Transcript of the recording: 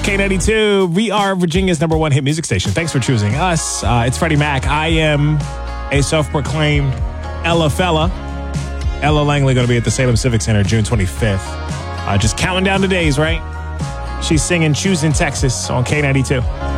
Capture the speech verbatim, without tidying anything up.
K ninety-two, we are Virginia's number one hit music station. Thanks for choosing us. Uh, it's Freddie Mac. I am a self-proclaimed Ella fella. Ella Langley going to be at the Salem Civic Center June twenty-fifth. Uh, just counting down the days, right? She's singing Choosing Texas on K ninety-two.